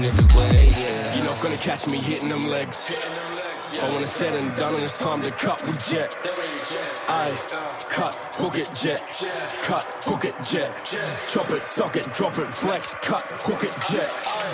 way, yeah. You're not gonna catch me hitting them legs. I wanna said and done and it's time to cut with jet. I cut, hook it, jet. Cut, hook it, jet. Chop it, sock it, drop it, flex. Cut, hook it, jet.